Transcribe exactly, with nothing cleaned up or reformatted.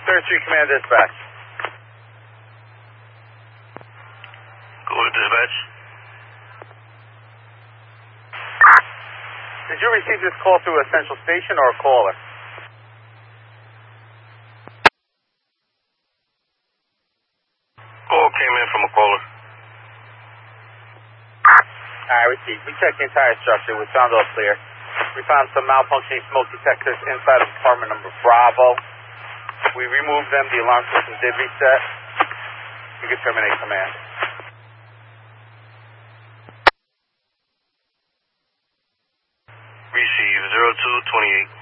thirty-three Command Dispatch. Go with dispatch. Did you receive this call through a central station or a caller? Call came in from a caller. Alright, received. We checked the entire structure. We found all clear. We found some malfunctioning smoke detectors inside of apartment number Bravo. We removed them. The alarm system did reset. You can terminate command. Receive zero two twenty-eight.